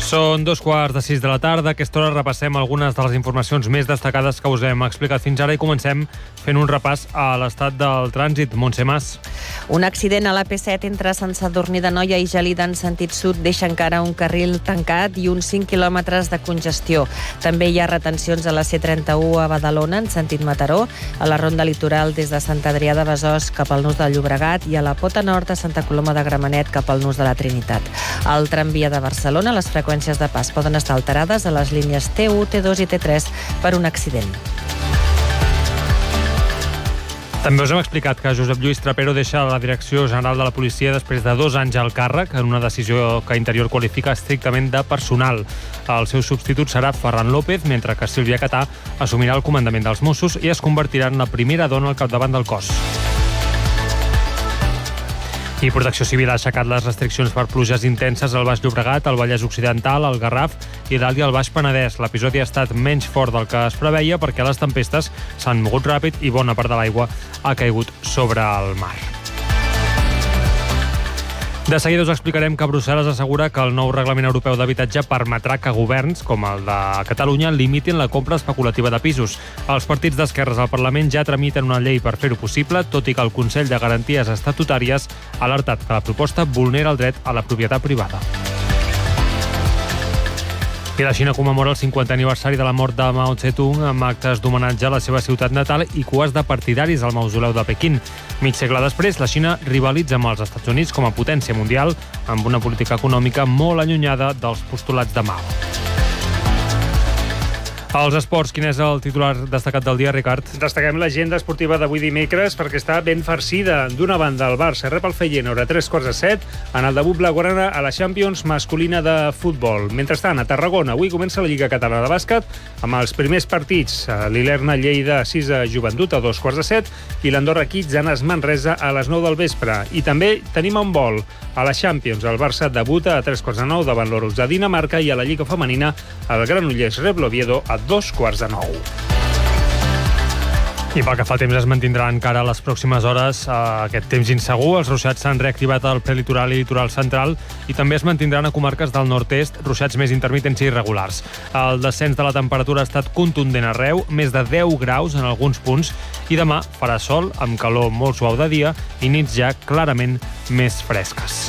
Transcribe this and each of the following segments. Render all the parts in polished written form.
Són 2:15 de la tarda. A aquesta hora repassem algunes de les informacions més destacades que us hem explicat fins ara i comencem fent un repàs a l'estat del trànsit. Montse Mas. Un accident a l'AP7 entre Sant Sadurní d'Anoia i Gelida en sentit sud deixa encara un carril tancat i uns 5 quilòmetres de congestió. També hi ha retencions a la C31 a Badalona en sentit Mataró, a la ronda litoral des de Sant Adrià de Besòs cap al nus del Llobregat i a la Pota Nord a Santa Coloma de Gramenet cap al nus de la Trinitat. Al tramvia de Barcelona, les freqüències de pas poden estar alterades a les línies T1, T2 i T3 per un accident. També us hem explicat que Josep Lluís Trapero deixa la Direcció General de la Policia després de 2 anys al càrrec, en una decisió que Interior qualifica estrictament de personal. El seu substitut serà Ferran López, mentre que Sílvia Catà assumirà el comandament dels Mossos i es convertirà en la primera dona al capdavant del cos. I Protecció Civil ha aixecat les restriccions per pluges intenses al Baix Llobregat, al Vallès Occidental, al Garraf i dalt i al Baix Penedès. L'episodi ha estat menys fort del que es preveia perquè les tempestes s'han mogut ràpid i bona part de l'aigua ha caigut sobre el mar. De seguida us explicarem que Brussel·les assegura que el nou reglament europeu d'habitatge permetrà que governs, com el de Catalunya, limitin la compra especulativa de pisos. Els partits d'esquerres al Parlament ja tramiten una llei per fer-ho possible, tot i que el Consell de Garanties Estatutàries ha alertat que la proposta vulnera el dret a la propietat privada. I la Xina commemora el 50è aniversari de la mort de Mao Tse-tung amb actes d'homenatge a la seva ciutat natal i cues de partidaris al mausoleu de Pequín. Mig segle després, la Xina rivalitza amb els Estats Units com a potència mundial amb una política econòmica molt allunyada dels postulats de Mao. Als esports, quin és el titular destacat del dia, Ricard? Destaquem l'agenda esportiva d'avui dimecres perquè està ben farcida. D'una banda, el Barça rep el Feyenoord a 3:15 en el debut blaugrana a la Champions masculina de futbol. Mentrestant, a Tarragona, avui comença la Lliga Catalana de Bàsquet amb els primers partits. L'Ilerna Lleida 6 a Joventut a 2:15 i l'Andorra Kids Anas Manresa a les 9 del vespre. I també tenim un vol a la Champions. El Barça debuta a 3:15 davant l'Oros de Dinamarca i a la Lliga Femenina el Granollers rep l'Oviedo a 8:15. I pel que fa al temps es mantindrà encara a les pròximes hores aquest temps insegur. Els ruixats s'han reactivat al prelitoral i litoral central i també es mantindran a comarques del nord-est ruixats més intermitents i irregulars. El descens de la temperatura ha estat contundent arreu, més de 10 graus en alguns punts, i demà farà sol amb calor molt suau de dia i nits ja clarament més fresques.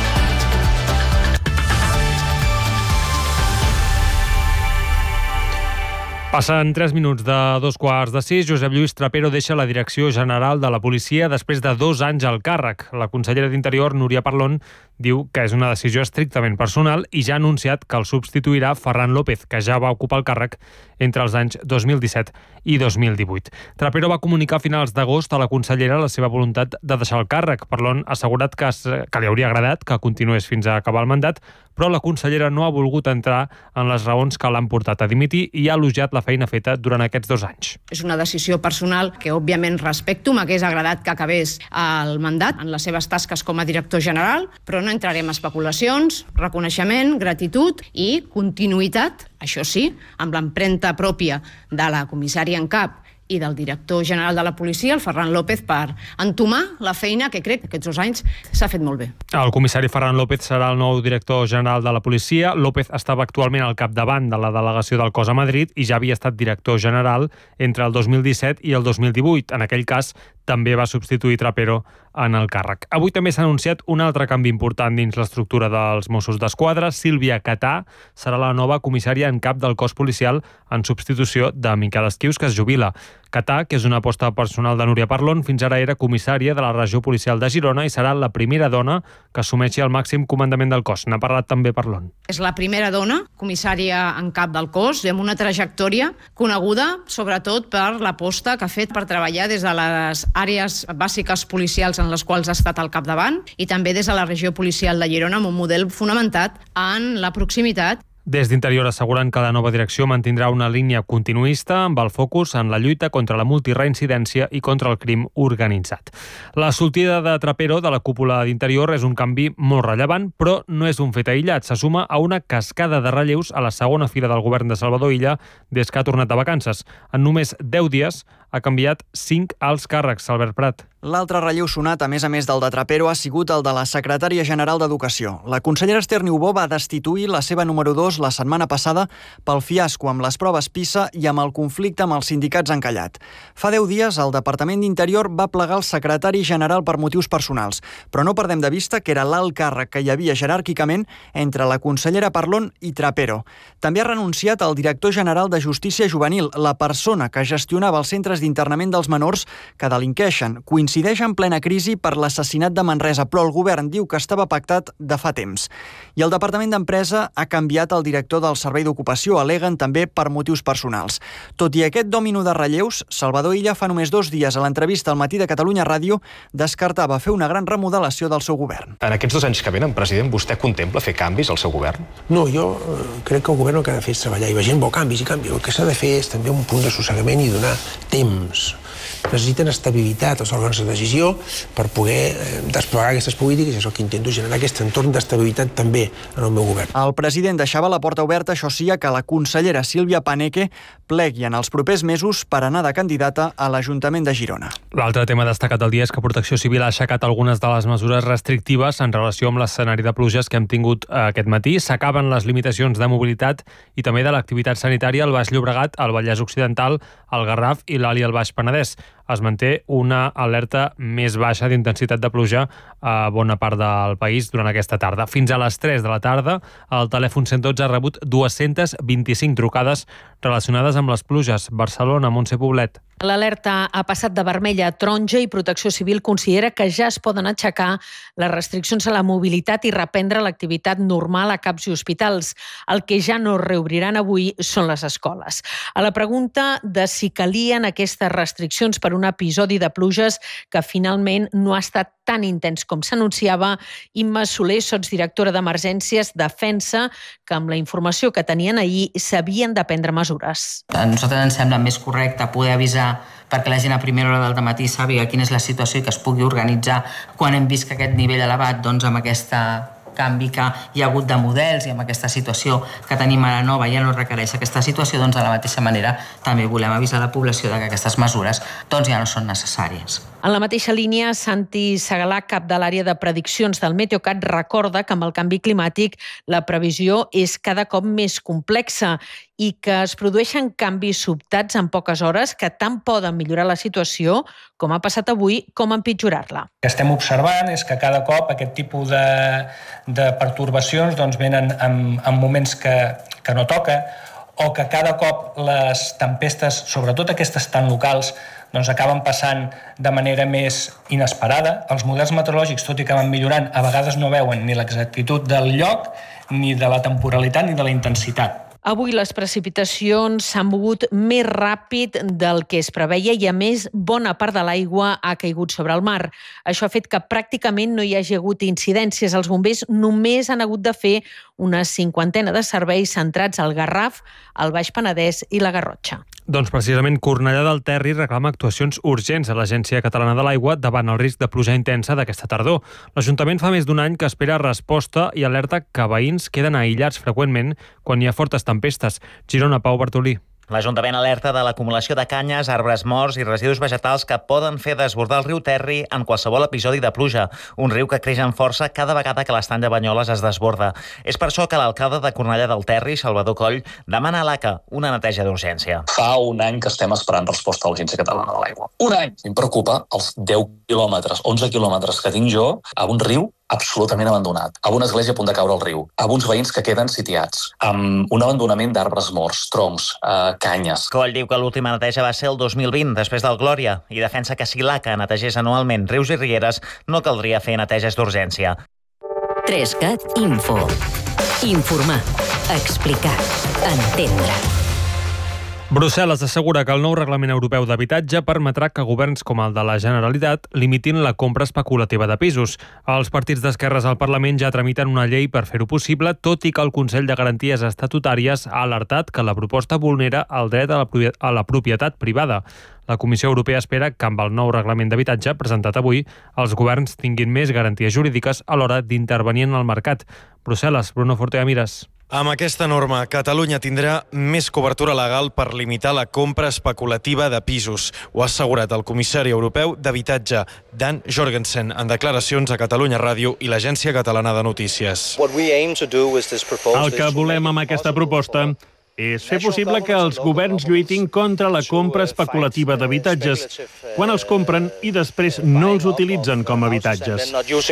Passen 3 minuts de 2:15. Josep Lluís Trapero deixa la Direcció General de la Policia després de 2 anys al càrrec. La consellera d'Interior, Núria Parlon, diu que és una decisió estrictament personal i ja ha anunciat que el substituirà Ferran López, que ja va ocupar el càrrec entre els anys 2017 i 2018. Trapero va comunicar a finals d'agost a la consellera la seva voluntat de deixar el càrrec. Parlon ha assegurat que li hauria agradat que continués fins a acabar el mandat, però la consellera no ha volgut entrar en les raons que l'han portat a dimitir i ha elogiat la feina feta durant aquests 2 anys. És una decisió personal que, òbviament, respecto. M'hagués agradat que acabés el mandat en les seves tasques com a director general, però no entrarem en especulacions, reconeixement, gratitud i continuïtat, això sí, amb l'empremta pròpia de la comissària en cap i del director general de la policia, el Ferran López, per entomar la feina que crec que aquests 2 anys s'ha fet molt bé. El comissari Ferran López serà el nou director general de la policia. López estava actualment al capdavant de la delegació del cos a Madrid i ja havia estat director general entre el 2017 i el 2018. En aquell cas, també va substituir Trapero en el càrrec. Avui també s'ha anunciat un altre canvi important dins l'estructura dels Mossos d'Esquadra. Sílvia Catà serà la nova comissària en cap del cos policial en substitució de Miquel Esquius, que es jubila. Catà, que és una aposta personal de Núria Parlon, fins ara era comissària de la regió policial de Girona i serà la primera dona que assumeixi el màxim comandament del cos. N'ha parlat també Parlon. És la primera dona comissària en cap del cos i amb una trajectòria coneguda sobretot per l'aposta que ha fet per treballar des de les àrees bàsiques policials en les quals ha estat al capdavant i també des de la regió policial de Girona amb un model fonamentat en la proximitat. Des d'Interior asseguren que la nova direcció mantindrà una línia continuista amb el focus en la lluita contra la multireincidència i contra el crim organitzat. La sortida de Trapero de la cúpula d'Interior és un canvi molt rellevant, però no és un fet aïllat. Se suma a una cascada de relleus a la segona fila del govern de Salvador Illa des que ha tornat de vacances. En només 10 dies ha canviat 5 alts càrrecs. Albert Prat. L'altre relleu sonat, a més del de Trapero, ha sigut el de la secretària general d'Educació. La consellera Esther Niubó va destituir la seva número 2 la setmana passada pel fiasco amb les proves PISA i amb el conflicte amb els sindicats encallat. Fa 10 dies, el Departament d'Interior va plegar el secretari general per motius personals, però no perdem de vista que era l'alt càrrec que hi havia jeràrquicament entre la consellera Parlon i Trapero. També ha renunciat el director general de Justícia Juvenil, la persona que gestionava els centres d'internament dels menors que delinqueixen. Coincideix en plena crisi per l'assassinat de Manresa, però el govern diu que estava pactat de fa temps. I el Departament d'Empresa ha canviat el director del Servei d'Ocupació, aleguen també per motius personals. Tot i aquest dòmino de relleus, Salvador Illa fa només 2 dies a l'entrevista al Matí de Catalunya Ràdio descartava fer una gran remodelació del seu govern. En aquests 2 anys que venen, president, vostè contempla fer canvis al seu govern? No, jo crec que el govern el que ha de fer és treballar i la gent vol canvis i canvis. El que s'ha de fer és també un punt d'assossegament i donar temps. Necessiten estabilitat els òrgans de decisió per poder desplegar aquestes polítiques i és el que intento, generar aquest entorn d'estabilitat també en el meu govern. El president deixava la porta oberta, això sí, que la consellera Sílvia Paneque plegui en els propers mesos per anar de candidata a l'Ajuntament de Girona. L'altre tema destacat del dia és que Protecció Civil ha aixecat algunes de les mesures restrictives en relació amb l'escenari de pluges que hem tingut aquest matí. S'acaben les limitacions de mobilitat i també de l'activitat sanitària al Baix Llobregat, al Vallès Occidental, al Garraf i l'Alt i el Baix Penedès. Es manté una alerta més baixa d'intensitat de pluja a bona part del país durant aquesta tarda. Fins a les 3 de la tarda, el telèfon 112 ha rebut 225 trucades relacionades amb les pluges. Barcelona, Montse Poblet. L'alerta ha passat de vermella a taronja i Protecció Civil considera que ja es poden aixecar les restriccions a la mobilitat i reprendre l'activitat normal a CAPs i hospitals. El que ja no reobriran avui són les escoles. A la pregunta de si calien aquestes restriccions per un episodi de pluges que finalment no ha estat tan intens com s'anunciava, Imma Soler, sotsdirectora d'Emergències, defensa que amb la informació que tenien ahir s'havien de prendre mesures. A nosaltres ens sembla més correcte poder avisar perquè la gent a primera hora del dematí sàpiga quina és la situació i que es pugui organitzar quan hem vist que aquest nivell elevat, doncs amb aquesta canvi que hi ha hagut de models i amb aquesta situació que tenim ara nova ja no requereix aquesta situació, doncs de la mateixa manera també volem avisar la població de que aquestes mesures doncs ja no són necessàries. En la mateixa línia, Santi Segalà, cap de l'àrea de prediccions del Meteocat, recorda que amb el canvi climàtic la previsió és cada cop més complexa i que es produeixen canvis sobtats en poques hores que tant poden millorar la situació, com ha passat avui, com empitjorar-la. El que estem observant és que cada cop aquest tipus de pertorbacions doncs, venen en moments que no toca, o que cada cop les tempestes, sobretot aquestes tan locals, doncs acaben passant de manera més inesperada. Els models meteorològics, tot i que van millorant, a vegades no veuen ni l'exactitud del lloc, ni de la temporalitat, ni de la intensitat. Avui les precipitacions s'han mogut més ràpid del que es preveia i, a més, bona part de l'aigua ha caigut sobre el mar. Això ha fet que pràcticament no hi hagi hagut incidències. Els bombers només han hagut de fer una 50 de serveis centrats al Garraf, al Baix Penedès i la Garrotxa. Doncs precisament Cornellà del Terri reclama actuacions urgents a l'Agència Catalana de l'Aigua davant el risc de pluja intensa d'aquesta tardor. L'Ajuntament fa més d'un any que espera resposta i alerta que veïns queden aïllats freqüentment quan hi ha fortes tempestes. Girona, Pau Bartolí. L'Ajuntament alerta de l'acumulació de canyes, arbres morts i residus vegetals que poden fer desbordar el riu Terri en qualsevol episodi de pluja, un riu que creix en força cada vegada que l'estany de Banyoles es desborda. És per això que l'alcalde de Cornellà del Terri, Salvador Coll, demana a l'ACA una neteja d'urgència. Fa un any que estem esperant resposta a l'Agència Catalana de l'Aigua. Un any! Em preocupa els 10 quilòmetres, 11 quilòmetres que tinc jo a un riu absolutament abandonat, amb una església a punt de caure al riu, amb uns veïns que queden sitiats, amb un abandonament d'arbres morts, troncs, canyes. Coll diu que l'última neteja va ser el 2020, després del Glòria, i defensa que si l'ACA netegés anualment rius i rieres, no caldria fer neteges d'urgència. 3CAT Info. Informar, explicar, entendre. Brussel·les assegura que el nou reglament europeu d'habitatge permetrà que governs com el de la Generalitat limitin la compra especulativa de pisos. Els partits d'esquerres al Parlament ja tramiten una llei per fer-ho possible, tot i que el Consell de Garanties Estatutàries ha alertat que la proposta vulnera el dret a la propietat privada. La Comissió Europea espera que amb el nou reglament d'habitatge presentat avui els governs tinguin més garanties jurídiques a l'hora d'intervenir en el mercat. Brussel·les, Bruno Fortea Mires. Amb aquesta norma, Catalunya tindrà més cobertura legal per limitar la compra especulativa de pisos. Ho ha assegurat el comissari europeu d'habitatge, Dan Jorgensen, en declaracions a Catalunya Ràdio i l'Agència Catalana de Notícies. El que volem amb aquesta proposta és fer possible que els governs lluitin contra la compra especulativa d'habitatges quan els compren i després no els utilitzen com a habitatges.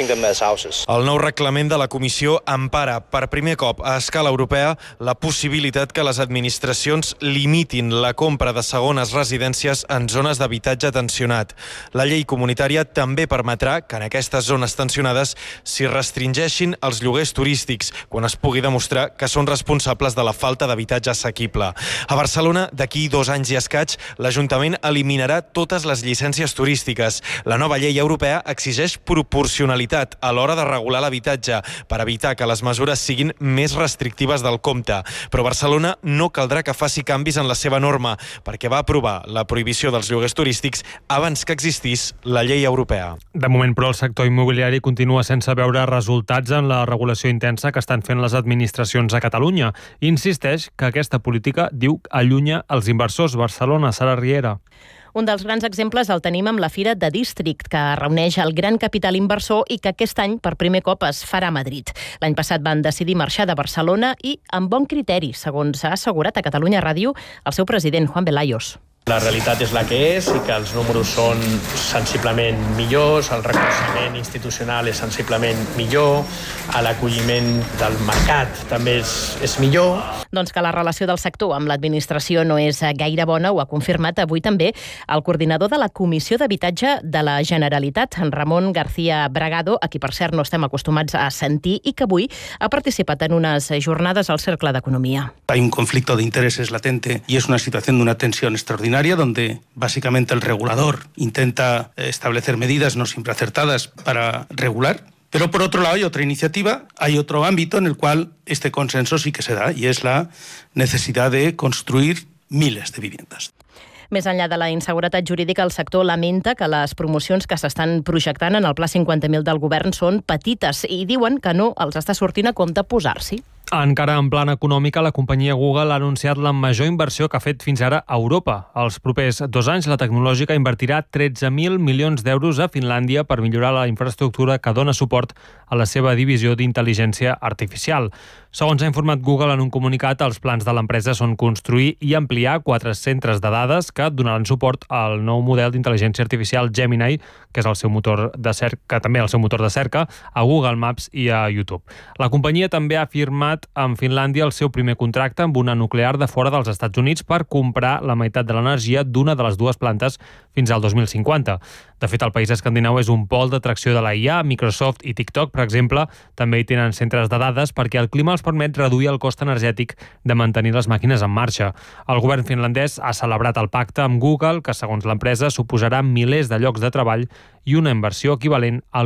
El nou reglament de la Comissió empara per primer cop a escala europea la possibilitat que les administracions limitin la compra de segones residències en zones d'habitatge tensionat. La llei comunitària també permetrà que en aquestes zones tensionades s'hi restringeixin els lloguers turístics quan es pugui demostrar que són responsables de la falta d'habitatge assequible. A Barcelona, d'aquí 2 anys i escaig, l'Ajuntament eliminarà totes les llicències turístiques. La nova llei europea exigeix proporcionalitat a l'hora de regular l'habitatge per evitar que les mesures siguin més restrictives del compte. Però Barcelona no caldrà que faci canvis en la seva norma, perquè va aprovar la prohibició dels lloguers turístics abans que existís la llei europea. De moment, però, el sector immobiliari continua sense veure resultats en la regulació intensa que estan fent les administracions a Catalunya. Insisteix que aquesta política, diu, allunya els inversors. Barcelona, Sara Riera. Un dels grans exemples el tenim amb la Fira de District, que reuneix el gran capital inversor i que aquest any per primer cop es farà a Madrid. L'any passat van decidir marxar de Barcelona i amb bon criteri, segons ha assegurat a Catalunya Ràdio el seu president, Juan Velayos. La realitat és la que és i que els números són sensiblement millors, el reconeixement institucional és sensiblement millor, l'acolliment del mercat també és millor. Doncs que la relació del sector amb l'administració no és gaire bona, ho ha confirmat avui també el coordinador de la Comissió d'Habitatge de la Generalitat, en Ramon García Bragado, a qui per cert no estem acostumats a sentir i que avui ha participat en unes jornades al Cercle d'Economia. Hay un conflicto de intereses latente y es una situación de una tensión extraordinaria donde básicamente el regulador intenta establecer medidas no siempre acertadas para regular. Pero por otro lado hay otra iniciativa, hay otro ámbito en el cual este consenso sí que se da y es la necesidad de construir miles de viviendas. Més enllà de la inseguretat jurídica, el sector lamenta que les promocions que s'estan projectant en el Pla 50.000 del govern són petites i diuen que no els està sortint a compte posar-s'hi. Encara en plan econòmica, la companyia Google ha anunciat la major inversió que ha fet fins ara a Europa. Els propers 2 anys, la tecnològica invertirà 13.000 milions d'euros a Finlàndia per millorar la infraestructura que dona suport a la seva divisió d'intel·ligència artificial. Segons ha informat Google en un comunicat, els plans de l'empresa són construir i ampliar 4 centres de dades que donaran suport al nou model d'intel·ligència artificial Gemini, que és el seu motor de cerca, també el seu motor de cerca, a Google Maps i a YouTube. La companyia també ha firmat amb Finlàndia el seu primer contracte amb una nuclear de fora dels Estats Units per comprar la meitat de l'energia d'una de les 2 plantes fins al 2050. De fet, el país escandinau és un pol d'atracció de la IA. Microsoft i TikTok, per exemple, també hi tenen centres de dades perquè el clima els permet reduir el cost energètic de mantenir les màquines en marxa. El govern finlandès ha celebrat el pacte amb Google, que segons l'empresa suposarà milers de llocs de treball i una inversió equivalent a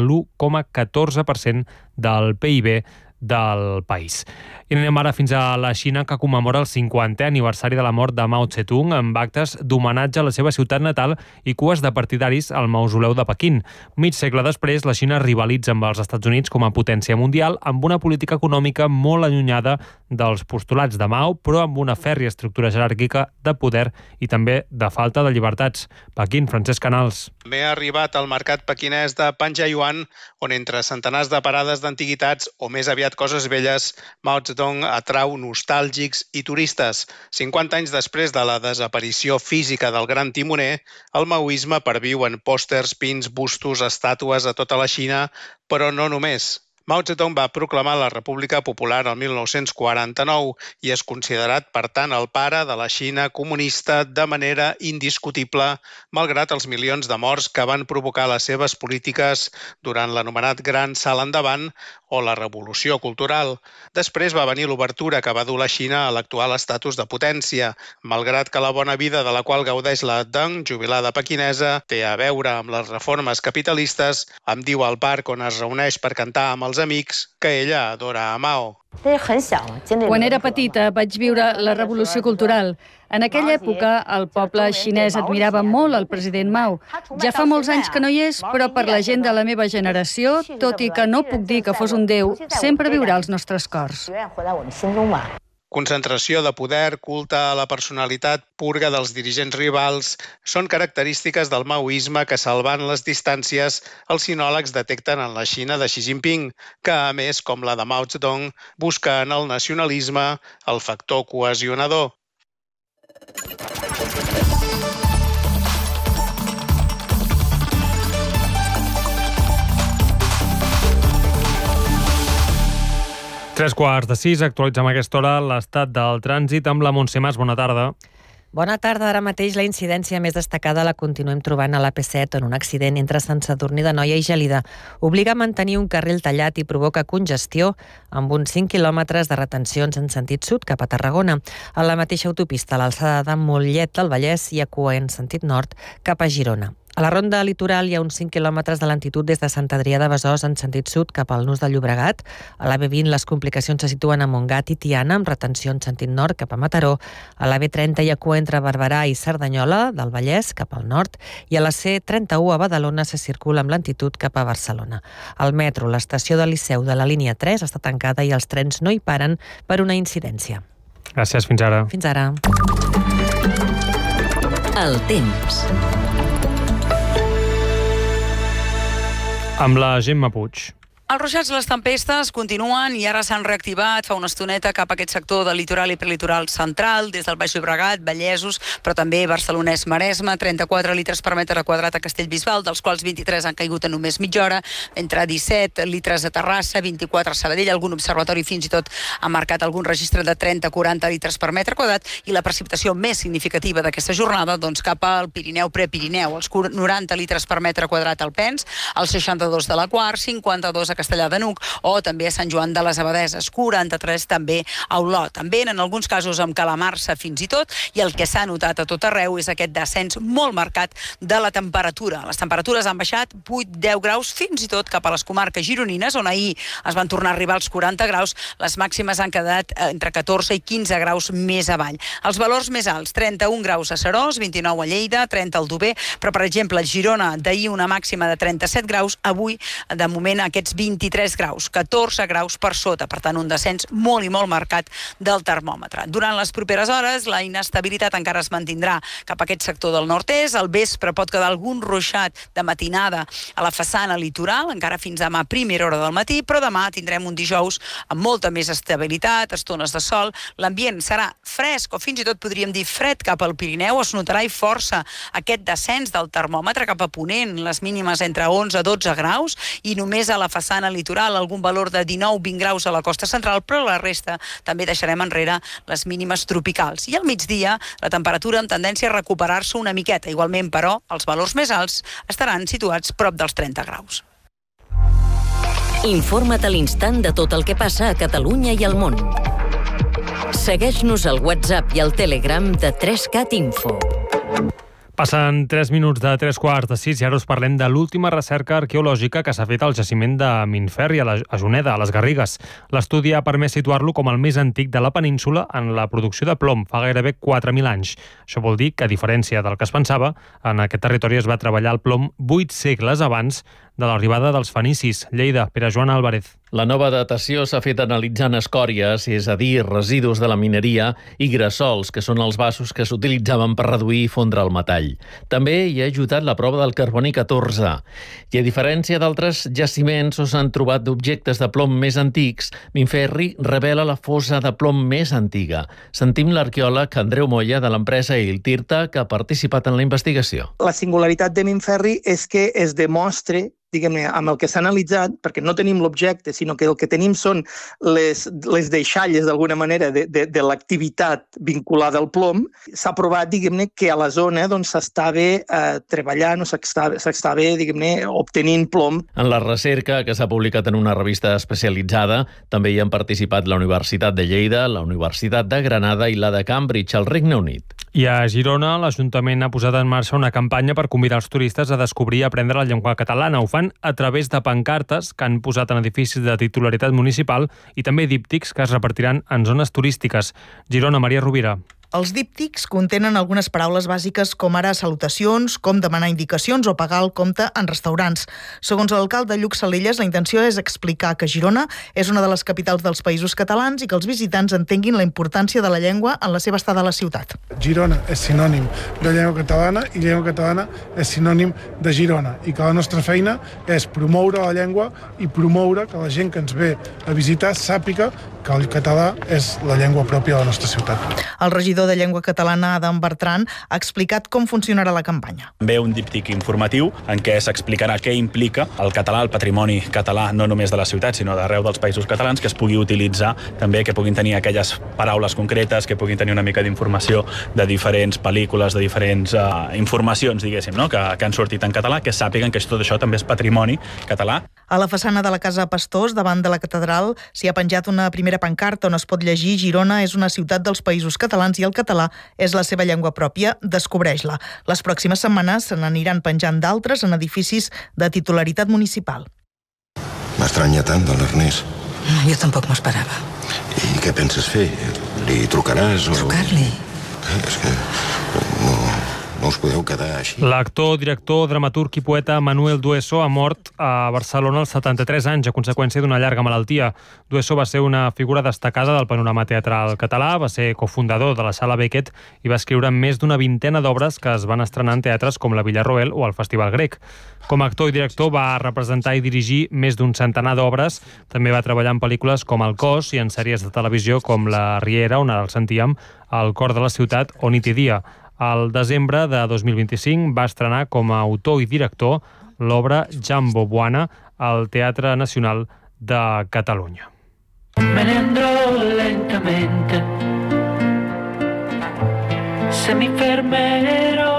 l'1,14% del PIB del país. I anem ara fins a la Xina, que commemora el 50è aniversari de la mort de Mao Tse-tung amb actes d'homenatge a la seva ciutat natal i cues de partidaris al mausoleu de Pequín. Mig segle després, la Xina rivalitza amb els Estats Units com a potència mundial amb una política econòmica molt allunyada dels postulats de Mao, però amb una fèrria estructura jeràrquica de poder i també de falta de llibertats. Pequín, Francesc Canals. També ha arribat al mercat pequinès de Panjayuan, on entre centenars de parades d'antiguitats o més aviat coses velles, Mao Zedong atrau nostàlgics i turistes. 50 anys després de la desaparició física del gran timoner, el maoisme perviu en pòsters, pins, bustos, estàtues a tota la Xina, però no només. Mao Zedong va proclamar la República Popular el 1949 i és considerat, per tant, el pare de la Xina comunista de manera indiscutible, malgrat els milions de morts que van provocar les seves polítiques durant l'anomenat Gran Salt Endavant o la Revolució Cultural. Després va venir l'obertura que va dur la Xina a l'actual estatus de potència, malgrat que la bona vida de la qual gaudeix la Deng, jubilada pequinesa, té a veure amb les reformes capitalistes, em diu al parc on es reuneix per cantar amb els amics que ella adora a Mao. Quan era petita vaig viure la Revolució Cultural. En aquella època el poble xinès admirava molt el president Mao. Ja fa molts anys que no hi és, però per la gent de la meva generació, tot i que no puc dir que fos un déu, sempre viurà als nostres cors. Concentració de poder, culte a la personalitat, purga dels dirigents rivals, són característiques del maoisme que, salvant les distàncies, els sinòlegs detecten en la Xina de Xi Jinping, que, a més, com la de Mao Zedong, busca en el nacionalisme el factor cohesionador. Tres quarts de 6, actualitzem a aquesta hora l'estat del trànsit amb la Montse Mas. Bona tarda. Bona tarda. Ara mateix la incidència més destacada la continuem trobant a l'AP7, on un accident entre Sant Sadurní d'Anoia i Gelida obliga a mantenir un carril tallat i provoca congestió amb uns 5 quilòmetres de retencions en sentit sud cap a Tarragona. A la mateixa autopista, a l'alçada de Mollet del Vallès, hi ha cua en sentit nord cap a Girona. A la ronda litoral hi ha uns 5 quilòmetres de lentitud des de Sant Adrià de Besòs en sentit sud cap al nus de Llobregat. A la B20 les complicacions se situen a Montgat i Tiana amb retenció en sentit nord cap a Mataró. A la B30 hi ha cua entre Barberà i Cerdanyola del Vallès cap al nord i a la C31 a Badalona se circula amb lentitud cap a Barcelona. Al metro, l'estació de Liceu de la línia 3 està tancada i els trens no hi paren per una incidència. Gràcies, fins ara. Fins ara. El temps. Amb la Gemma Puig. Els ruixats i les tempestes continuen i ara s'han reactivat fa una estoneta cap a aquest sector del litoral i prelitoral central, des del Baix Llobregat, Vallesos, però també Barcelonès, Maresme, 34 litres per metre quadrat a Castellbisbal, dels quals 23 han caigut en només mitja hora, entre 17 litres a Terrassa, 24 a Sabadell, algun observatori fins i tot ha marcat algun registre de 30-40 litres per metre quadrat, i la precipitació més significativa d'aquesta jornada doncs cap al Pirineu-Prepirineu, els 90 litres per metre quadrat al Pens, els 62 de la Quart, 52 a Castellà de Nuc o també a Sant Joan de les Abadeses, 43 també a Olot. També en alguns casos amb calamarsa fins i tot, i el que s'ha notat a tot arreu és aquest descens molt marcat de la temperatura. Les temperatures han baixat 8-10 graus fins i tot cap a les comarques gironines, on ahir es van tornar a arribar als 40 graus, les màximes han quedat entre 14 i 15 graus més avall. Els valors més alts, 31 graus a Seròs, 29 a Lleida, 30 al Dober, però per exemple a Girona d'ahir una màxima de 37 graus, avui de moment aquests 23 graus, 14 graus per sota, per tant un descens molt i molt marcat del termòmetre. Durant les properes hores la inestabilitat encara es mantindrà cap a aquest sector del nord-est, al vespre pot quedar algun ruixat de matinada a la façana litoral, encara fins demà a primera hora del matí, però demà tindrem un dijous amb molta més estabilitat, estones de sol, l'ambient serà fresc o fins i tot podríem dir fred cap al Pirineu, es notarà i força aquest descens del termòmetre cap a ponent, les mínimes entre 11 a 12 graus i només a la façana litoral algun valor de 19-20 graus a la costa central, però la resta també deixarem enrere les mínimes tropicals. I al migdia la temperatura amb tendència a recuperar-se una miqueta. Igualment, però, els valors més alts estaran situats prop dels 30 graus. Informa't a l'instant de tot el que passa a Catalunya i al món. Segueix-nos al WhatsApp i al Telegram de 3CAT Info. Passen 3 minuts de 3 quarts de 6 i ara us parlem de l'última recerca arqueològica que s'ha fet al jaciment de Minferri, a Juneda, a les Garrigues. L'estudi ha permès situar-lo com el més antic de la península en la producció de plom, fa gairebé 4.000 anys. Això vol dir que, a diferència del que es pensava, en aquest territori es va treballar el plom 8 segles abans de l'arribada dels fenicis. Lleida, Pere Joan Álvarez. La nova datació s'ha fet analitzant escòries, és a dir, residus de la mineria, i gressols, que són els vasos que s'utilitzaven per reduir i fondre el metall. També hi ha ajudat la prova del carboni 14. I a diferència d'altres jaciments on s'han trobat objectes de plom més antics, Minferri revela la fossa de plom més antiga. Sentim l'arqueòleg Andreu Moya de l'empresa Iltirta, que ha participat en la investigació. La singularitat de Minferri és que es demostra, diguem-ne, amb el que s'ha analitzat, perquè no tenim l'objecte, sinó que el que tenim són les deixalles, d'alguna manera, de l'activitat vinculada al plom, s'ha provat, diguem-ne, que a la zona s'estava treballant o s'estava, diguem-ne, obtenint plom. En la recerca, que s'ha publicat en una revista especialitzada, també hi han participat la Universitat de Lleida, la Universitat de Granada i la de Cambridge, al Regne Unit. I a Girona, l'Ajuntament ha posat en marxa una campanya per convidar els turistes a descobrir i aprendre la llengua catalana. Ho fan fan a través de pancartes que han posat en edificis de titularitat municipal i també díptics que es repartiran en zones turístiques. Girona, Maria Rovira. Els díptics contenen algunes paraules bàsiques com ara salutacions, com demanar indicacions o pagar el compte en restaurants. Segons l'alcalde Lluc Salelles, la intenció és explicar que Girona és una de les capitals dels Països Catalans i que els visitants entenguin la importància de la llengua en la seva estada a la ciutat. Girona és sinònim de llengua catalana i llengua catalana és sinònim de Girona i que la nostra feina és promoure la llengua i promoure que la gent que ens ve a visitar sàpiga que el català és la llengua pròpia de la nostra ciutat. El regidor de Llengua Catalana, Adam Bertran, ha explicat com funcionarà la campanya. Ve un díptic informatiu en què s'explicarà què implica el català, el patrimoni català, no només de la ciutat, sinó d'arreu dels països catalans, que es pugui utilitzar també, que puguin tenir aquelles paraules concretes, que puguin tenir una mica d'informació de diferents pel·lícules, de diferents informacions, diguéssim, no? que han sortit en català, que sàpiguen que tot això també és patrimoni català. A la façana de la Casa Pastors, davant de la catedral, s'hi ha penjat una primera pancarta on es pot llegir Girona és una ciutat dels Països Catalans i el català és la seva llengua pròpia, descobreix-la. Les pròximes setmanes se n'aniran penjant d'altres en edificis de titularitat municipal. M'estranya tant de l'Ernest. Jo tampoc m'ho esperava. I què penses fer? Li trucaràs o... Trucar-li? És que no us podeu quedar així. L'actor, director, dramaturg i poeta Manuel Dueso ha mort a Barcelona als 73 anys a conseqüència d'una llarga malaltia. Dueso va ser una figura destacada del panorama teatral català, va ser cofundador de la Sala Beckett i va escriure més d'una vintena d'obres que es van estrenar en teatres com la Villarroel o el Festival Grec. Com a actor i director va representar i dirigir més d'un centenar d'obres. També va treballar en pel·lícules com El Cos i en sèries de televisió com La Riera, on ara el sentíem, El cor de la ciutat o Nit i dia. Al desembre de 2025 va estrenar com a autor i director l'obra Jambo Buana al Teatre Nacional de Catalunya. Me ne andrò lentamente, se mi fermerò.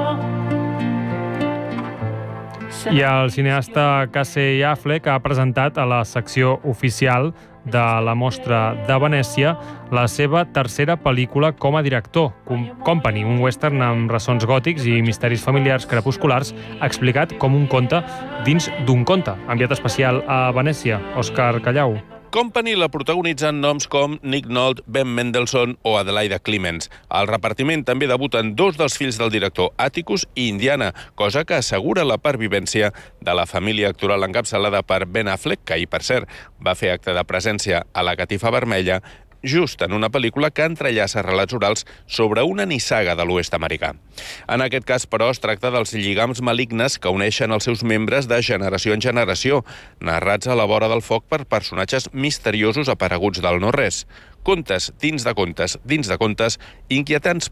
I el cineasta Casey Affleck ha presentat a la secció oficial de la Mostra de Venècia la seva tercera pel·lícula com a director, Company, un western amb ressons gòtics i misteris familiars crepusculars explicat com un conte dins d'un conte. Enviat especial a Venècia, Òscar Callau. Company la protagonitzen noms com Nick Nolte, Ben Mendelsohn o Adelaida Clemens. Al repartiment també debuten dos dels fills del director, Atticus i Indiana, cosa que assegura la pervivència de la família actoral encapçalada per Ben Affleck, que ahir, per cert, va fer acte de presència a la Catifa Vermella, just en una pel·lícula que entrellaça relats orals sobre una nissaga de l'oest americà. En aquest cas, però, es tracta dels lligams malignes que uneixen els seus membres de generació en generació, narrats a la vora del foc per personatges misteriosos apareguts del no-res. Contes dins de contes, inquietants